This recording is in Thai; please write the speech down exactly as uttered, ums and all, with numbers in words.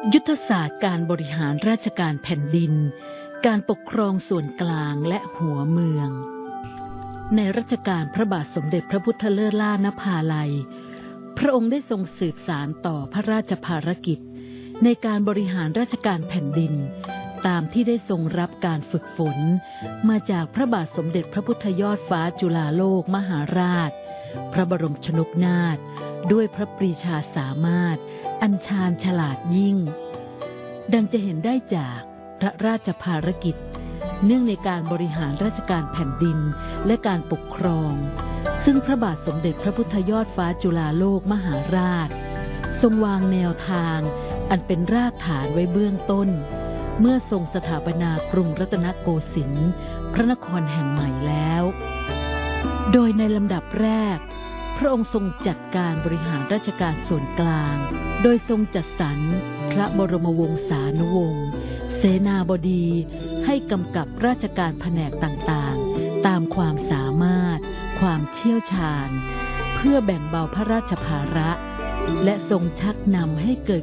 ยุทธศาสตร์การบริหารราชการแผ่นดินการปกครองส่วนกลางและหัวเมืองในรัชกาลพระบาทสมเด็จพระพุทธเลิศล่านภาลัยพระองค์ได้ทรงสืบสานต่อพระราชภารกิจในการบริหารราชการแผ่นดินตามที่ได้ทรงรับการฝึกฝนมาจากพระบาทสมเด็จพระพุทธยอดฟ้าจุฬาโลกมหาราชพระบรมชนกนาถด้วยพระปรีชาสามารถอัญชาญฉลาดยิ่งดังจะเห็นได้จากพระราชภารกิจเนื่องในการบริหารราชการแผ่นดินและการปกครองซึ่งพระบาทสมเด็จพระพุทธยอดฟ้าจุฬาโลกมหาราชทรงวางแนวทางอันเป็นรากฐานไว้เบื้องต้นเมื่อทรงสถาปนากรุงรัตนโกสินทร์พระนครแห่งใหม่แล้วโดยในลำดับแรกพระองค์ทรงจัดการบริหารราชการส่วนกลางโดยทรงจัดสรรพระบรมวงศานุวงศ์เสนาบดีให้กำกับราชการแผนกต่างๆตามความสามารถความเชี่ยวชาญเพื่อแบ่งเบาพระราชภาระและทรงชักนำให้เกิด